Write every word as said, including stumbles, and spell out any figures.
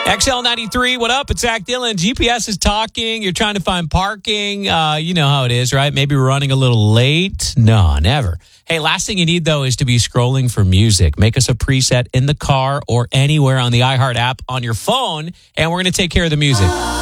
X L ninety-three, what up? It's Zach Dillon. G P S is talking. You're trying to find parking. Uh, you know how it is, right? Maybe we're running a little late. No, never. Hey, last thing you need, though, is to be scrolling for music. Make us a preset in the car or anywhere on the iHeart app on your phone, and we're going to take care of the music.